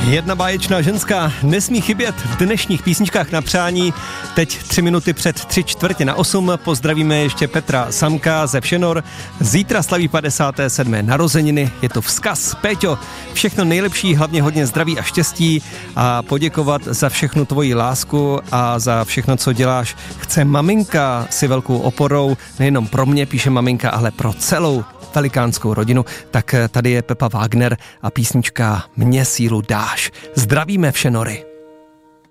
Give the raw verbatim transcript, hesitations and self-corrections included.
Jedna báječná ženská nesmí chybět v dnešních písničkách na přání. Teď tři minuty před tři čtvrtě na osm. Pozdravíme ještě Petra Samka ze Všenor. Zítra slaví padesáté sedmé narozeniny. Je to vzkaz. Péťo, všechno nejlepší, hlavně hodně zdraví a štěstí a poděkovat za všechnu tvoji lásku a za všechno, co děláš. Chce maminka si velkou oporou, nejenom pro mě, píše maminka, ale pro celou velikánskou rodinu. Tak tady je Pepa Wagner a písnička Mně sílu dáš. Zdravíme Všenory.